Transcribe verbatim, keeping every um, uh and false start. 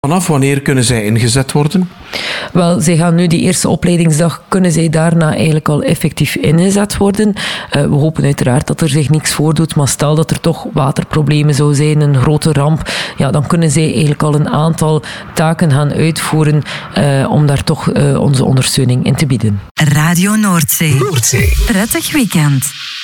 Vanaf wanneer kunnen zij ingezet worden? Wel, zij gaan nu die eerste opleidingsdag, kunnen zij daarna eigenlijk al effectief ingezet worden. Uh, we hopen uiteraard dat er zich niks voordoet, maar stel dat er toch waterproblemen zou zijn, een grote ramp, ja, dan kunnen zij eigenlijk al een aantal taken gaan uitvoeren uh, om daar toch uh, onze ondersteuning in te bieden. Radio Noordzee. Noordzee. Prettig weekend.